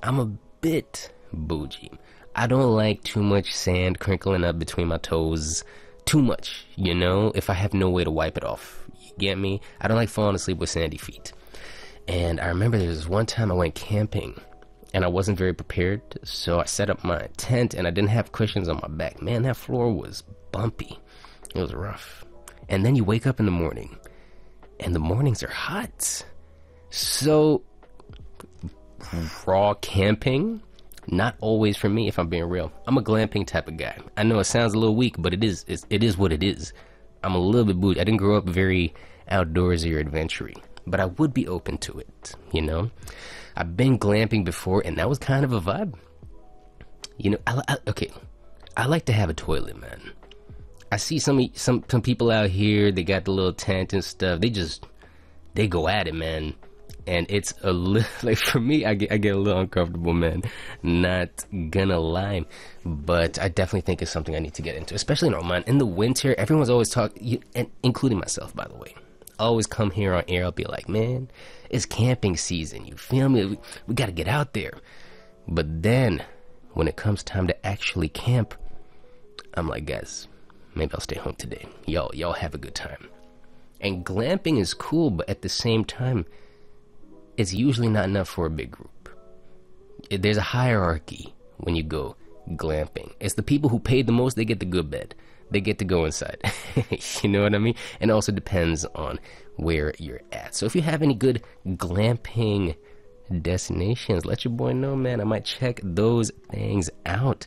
I'm a bit bougie. I don't like too much sand crinkling up between my toes. Too much, you know, if I have no way to wipe it off. You get me? I don't like falling asleep with sandy feet. And I remember there was one time I went camping and I wasn't very prepared. So I set up my tent and I didn't have cushions on my back. Man, that floor was bumpy. It was rough. And then you wake up in the morning and the mornings are hot. So raw camping, not always for me, if I'm being real. I'm a glamping type of guy. I know it sounds a little weak, but it is what it is. I'm a little bit bougie. I didn't grow up very outdoorsy or adventure-y, but I would be open to it, you know? I've been glamping before, and that was kind of a vibe. You know, I like to have a toilet, man. I see some people out here, they got the little tent and stuff. They go at it, man. And it's a little, like, for me, I get a little uncomfortable, man. Not gonna lie. But I definitely think it's something I need to get into, especially in Oman. In the winter, everyone's always talking, including myself, by the way. I always come here on air, I'll be like, man, it's camping season, you feel me? We gotta get out there. But then, when it comes time to actually camp, I'm like, guys, maybe I'll stay home today. Y'all have a good time. And glamping is cool, but at the same time, it's usually not enough for a big group. There's a hierarchy when you go glamping. It's the people who paid the most, they get the good bed. They get to go inside. You know what I mean? And it also depends on where you're at. So if you have any good glamping destinations, let your boy know, man. I might check those things out.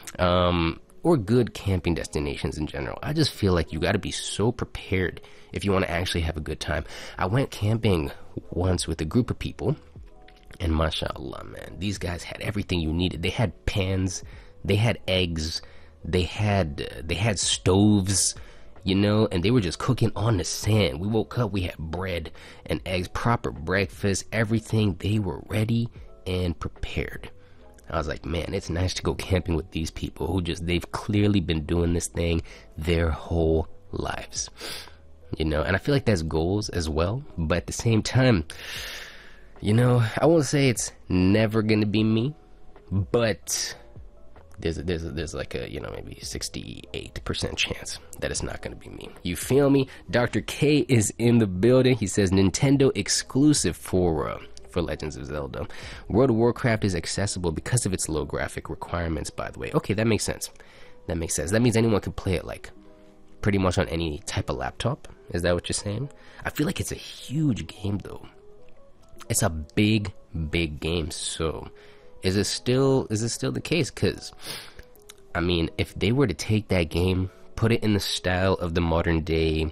Or good camping destinations in general. I just feel like you got to be so prepared if you want to actually have a good time. I went camping once with a group of people, and mashallah, man, these guys had everything you needed. They had pans, they had eggs, they had stoves, you know, and they were just cooking on the sand. We woke up, we had bread and eggs, proper breakfast, everything. They were ready and prepared. I was like, man, it's nice to go camping with these people who they've clearly been doing this thing their whole lives, you know. And I feel like that's goals as well, but at the same time, you know, I won't say it's never gonna be me, but there's like a, you know, maybe 68% chance that it's not gonna be me. You feel me? Dr. K is in the building. He says Nintendo exclusive for Legends of Zelda. World of Warcraft is accessible because of its low graphic requirements, by the way. Okay, that makes sense. That means anyone can play it, like, pretty much on any type of laptop. Is that what you're saying? I feel like it's a huge game, though. It's a big game. So, is it still the case? Because, I mean, if they were to take that game, put it in the style of the modern day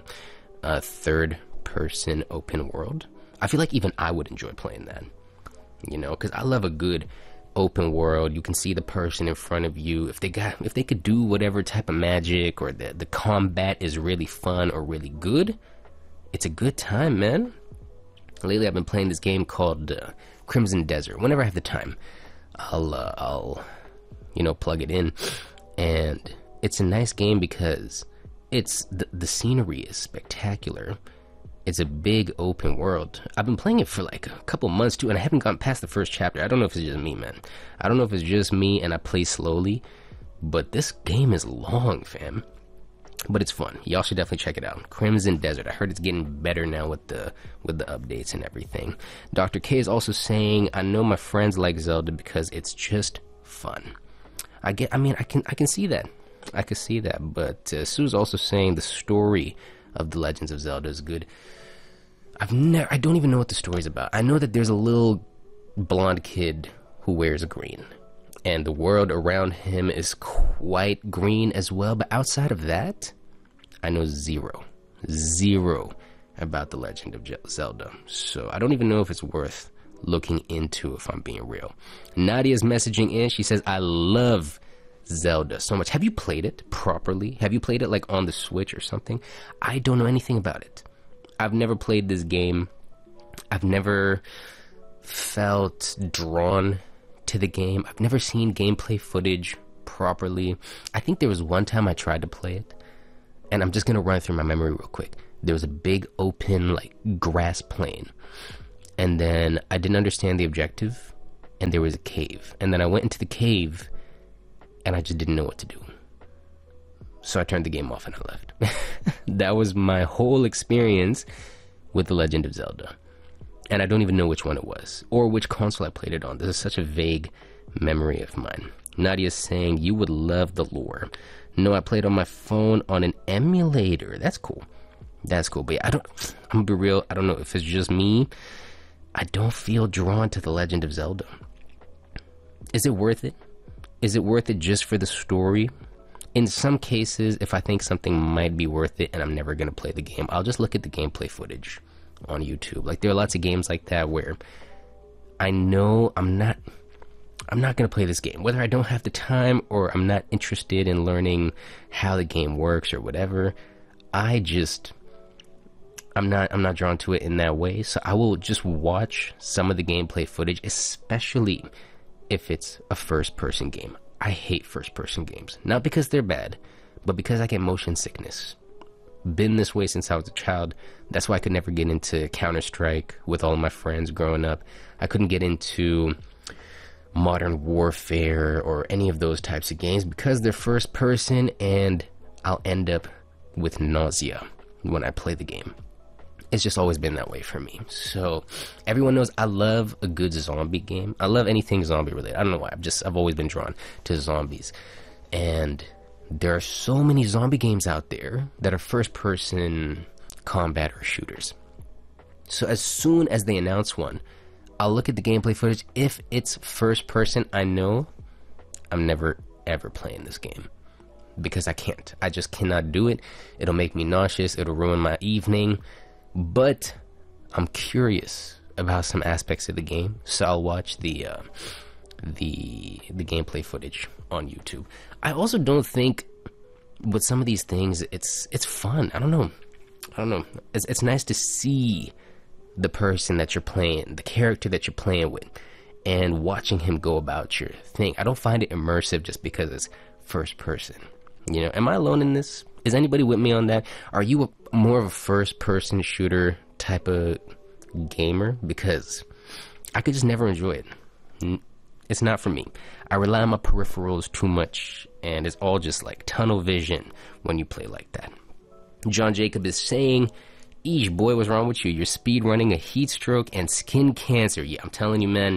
third-person open world, I feel like even I would enjoy playing that, you know, because I love a good open world. You can see the person in front of you. If they could do whatever type of magic, or the combat is really fun or really good, it's a good time, man. Lately, I've been playing this game called Crimson Desert. Whenever I have the time, I'll you know, plug it in, and it's a nice game because it's the scenery is spectacular. It's a big open world. I've been playing it for like a couple months too, and I haven't gotten past the first chapter. I don't know if it's just me, man. I don't know if it's just me and I play slowly, but this game is long, fam. But it's fun. Y'all should definitely check it out. Crimson Desert. I heard it's getting better now with the updates and everything. Dr. K is also saying, I know my friends like Zelda because it's just fun. I can see that. I can see that. But Sue's also saying the story of The Legends of Zelda is good. I don't even know what the story's about. I know that there's a little blonde kid who wears green, and the world around him is quite green as well, but outside of that, I know zero about The Legend of Zelda. So I don't even know if it's worth looking into, if I'm being real. Nadia's messaging in. She says, I love Zelda so much. Have you played it properly? Have you played it like on the Switch or something? I don't know anything about it. I've never played this game. I've never felt drawn to the game. I've never seen gameplay footage properly. I think there was one time I tried to play it, and I'm just gonna run through my memory real quick. There was a big open like grass plain, and then I didn't understand the objective, and there was a cave. And then I went into the cave, and I just didn't know what to do. So I turned the game off and I left. That was my whole experience with The Legend of Zelda. And I don't even know which one it was, or which console I played it on. This is such a vague memory of mine. Nadia's saying, you would love the lore. No, I played on my phone on an emulator. That's cool. That's cool. But yeah, I'm gonna be real, I don't know if it's just me. I don't feel drawn to The Legend of Zelda. Is it worth it? Is it worth it just for the story? In some cases, if I think something might be worth it and I'm never gonna play the game, I'll just look at the gameplay footage on YouTube. Like, there are lots of games like that where I know I'm not gonna play this game, whether I don't have the time or I'm not interested in learning how the game works or whatever. I'm not drawn to it in that way, so I will just watch some of the gameplay footage, especially if it's a first-person game. I hate first-person games, not because they're bad, but because I get motion sickness. Been this way since I was a child. That's why I could never get into Counter-Strike with all of my friends growing up. I couldn't get into Modern Warfare or any of those types of games because they're first-person, and I'll end up with nausea when I play the game. It's just always been that way for me. So everyone knows I love a good zombie game. I love anything zombie related. I don't know why. I've always been drawn to zombies. And there are so many zombie games out there that are first person combat or shooters. So as soon as they announce one, I'll look at the gameplay footage. If it's first person, I know I'm never ever playing this game. Because I can't. I just cannot do it. It'll make me nauseous. It'll ruin my evening. But I'm curious about some aspects of the game, so I'll watch the gameplay footage on YouTube. I also don't think with some of these things it's fun. I don't know. It's nice to see the person that you're playing, the character that you're playing with, and watching him go about your thing. I don't find it immersive just because it's first person. You know, am I alone in this? Is anybody with me on that? Are you more of a first-person shooter type of gamer? Because I could just never enjoy it. It's not for me. I rely on my peripherals too much, and it's all just like tunnel vision when you play like that. John Jacob is saying, eesh, boy, what's wrong with you? You're speed running a heat stroke and skin cancer. Yeah, I'm telling you, man,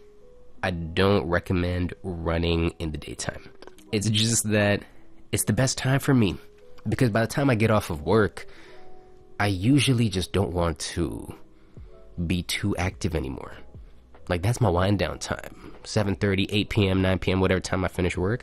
I don't recommend running in the daytime. It's just that it's the best time for me. Because by the time I get off of work, I usually just don't want to be too active anymore. Like, that's my wind down time. 7:30, 8 p.m., 9 p.m., whatever time I finish work.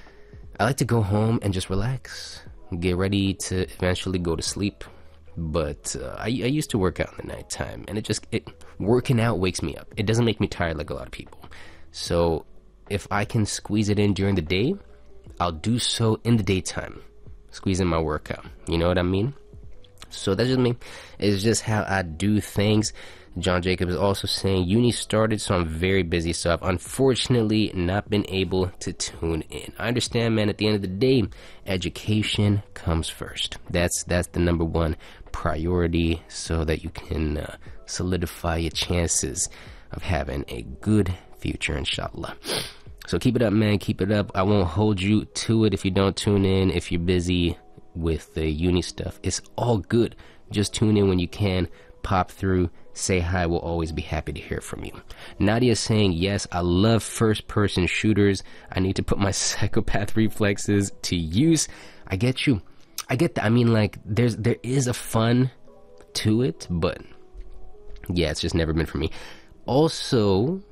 I like to go home and just relax. Get ready to eventually go to sleep. But I used to work out in the nighttime, and working out wakes me up. It doesn't make me tired like a lot of people. So if I can squeeze it in during the day, I'll do so in the daytime. Squeeze in my workout. You know what I mean? So that's just me. It's just how I do things. John Jacob is also saying, uni started, so I'm very busy, so I've unfortunately not been able to tune in. I understand, man. At the end of the day, education comes first. That's the number one priority, so that you can solidify your chances of having a good future, inshallah. So keep it up, man. Keep it up. I won't hold you to it if you don't tune in. If you're busy with the uni stuff, it's all good. Just tune in when you can. Pop through. Say hi. We'll always be happy to hear from you. Nadia is saying, yes, I love first-person shooters. I need to put my psychopath reflexes to use. I get you. I get that. I mean, like, there is a fun to it, but yeah, it's just never been for me. Also,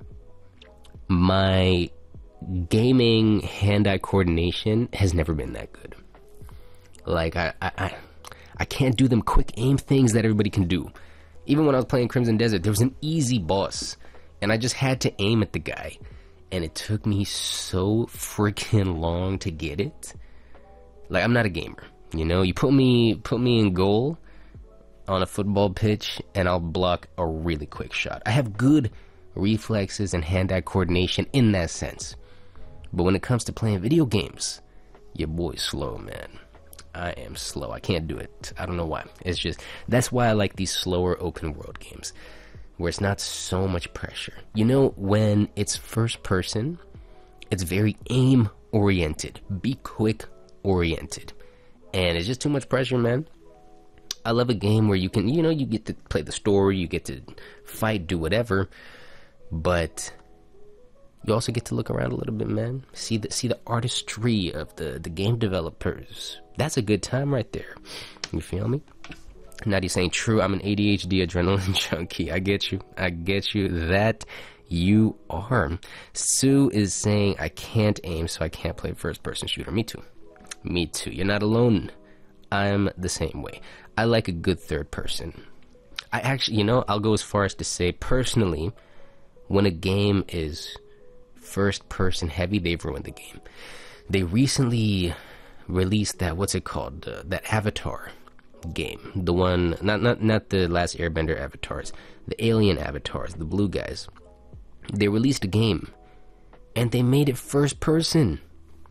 my gaming hand-eye coordination has never been that good. Like, I can't do them quick aim things that everybody can do. Even when I was playing Crimson Desert, there was an easy boss, and I just had to aim at the guy, and it took me so freaking long to get it. Like, I'm not a gamer, you know? You put me in goal on a football pitch, and I'll block a really quick shot. I have good reflexes and hand-eye coordination in that sense. But when it comes to playing video games, your boy's slow, man. I am slow. I can't do it. I don't know why. It's just, that's why I like these slower open world games. where it's not so much pressure. You know, when it's first person, it's very aim oriented, be quick oriented, and it's just too much pressure, man. I love a game where you can, you know, you get to play the story, you get to fight, do whatever, but you also get to look around a little bit, man. See the artistry of the game developers. That's a good time right there. You feel me? Nadia's saying, true, I'm an ADHD adrenaline junkie. I get you. That you are. Sue is saying, I can't aim, so I can't play first person shooter. Me too. You're not alone. I'm the same way. I like a good third person. I actually, you know, I'll go as far as to say, personally, when a game is first person heavy, they've ruined the game. They recently released that, what's it called? That Avatar game. The one, not the last Airbender avatars, the alien avatars, the blue guys. They released a game and they made it first person.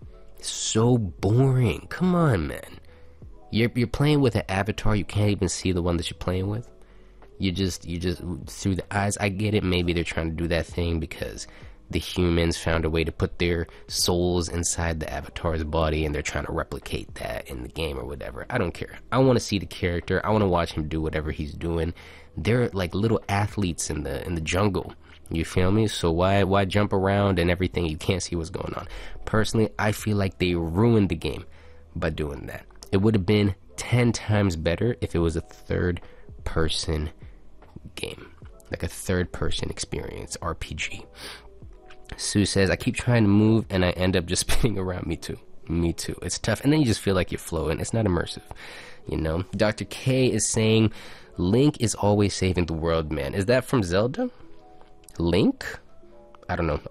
So boring. Come on, man. You're playing with an avatar, you can't even see the one that you're playing with. You just through the eyes. I get it, maybe they're trying to do that thing because the humans found a way to put their souls inside the avatar's body and they're trying to replicate that in the game or whatever. I don't care. I want to see the character. I want to watch him do whatever he's doing. They're like little athletes in the jungle. You feel me? So why jump around and everything? You can't see what's going on. Personally, I feel like they ruined the game by doing that. It would have been 10 times better if it was a third person game, like a third person experience RPG. Sue says, I keep trying to move and I end up just spinning around. Me too. It's tough. And then you just feel like you're floating. It's not immersive, you know. Dr. K is saying, Link is always saving the world, man. Is that from Zelda? Link? I don't know.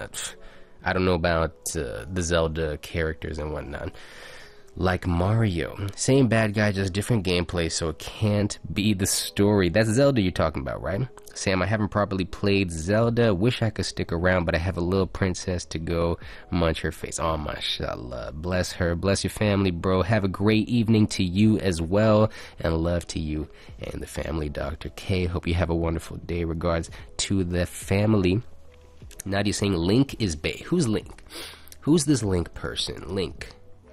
I don't know about the Zelda characters and whatnot. Like Mario. Same bad guy, just different gameplay, so it can't be the story. That's Zelda you're talking about, right? Sam, I haven't properly played Zelda. Wish I could stick around, but I have a little princess to go munch her face. Oh, mashallah. Bless her. Bless your family, bro. Have a great evening to you as well. And love to you and the family, Dr. K. Hope you have a wonderful day. Regards to the family. Nadia saying Link is bae. Who's Link? Who's this Link person? Link.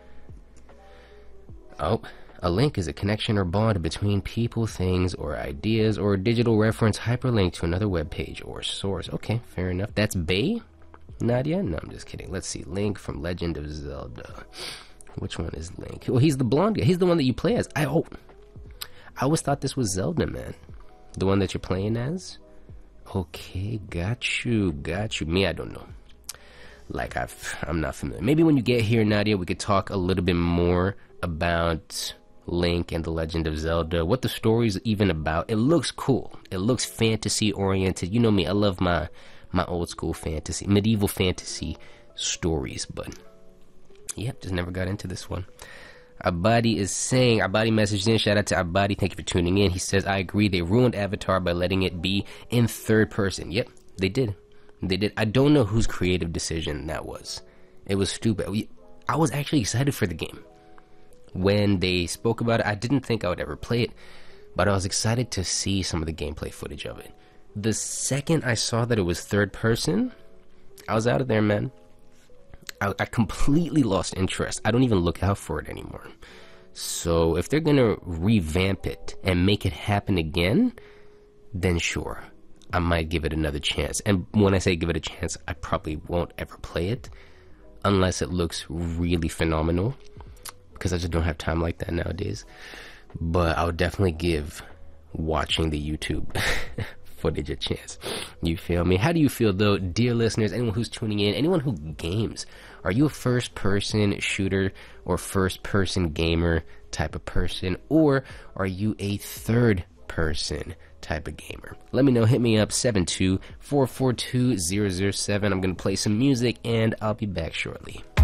Oh, a link is a connection or bond between people, things, or ideas, or a digital reference hyperlink to another web page or source. Okay, fair enough. That's bae? Nadia? No, I'm just kidding. Let's see. Link from Legend of Zelda. Which one is Link? Well, he's the blonde guy. He's the one that you play as. I always thought this was Zelda, man. The one that you're playing as? Okay, got you. Me, I don't know. Like, I'm not familiar. Maybe when you get here, Nadia, we could talk a little bit more about Link and the Legend of Zelda, what the story's even about. It looks cool. It looks fantasy oriented. You know me, I love my old school fantasy, medieval fantasy stories, but yep, just never got into this one. Abadi is saying, Abadi messaged in, shout out to Abadi, thank you for tuning in. He says, I agree, they ruined Avatar by letting it be in third person. Yep, they did. I don't know whose creative decision that was. It was stupid. I was actually excited for the game. When they spoke about it, I didn't think I would ever play it, but I was excited to see some of the gameplay footage of it. The second I saw that it was third person, I was out of there, man. I completely lost interest. I don't even look out for it anymore. So if they're gonna revamp it and make it happen again, then sure, I might give it another chance. And when I say give it a chance, I probably won't ever play it unless it looks really phenomenal, because I just don't have time like that nowadays. But I would definitely give watching the YouTube footage a chance. You feel me? How do you feel, though, dear listeners, anyone who's tuning in, anyone who games? Are you a first-person shooter or first-person gamer type of person, or are you a third-person type of gamer? Let me know. Hit me up, 72442-007. I'm going to play some music, and I'll be back shortly.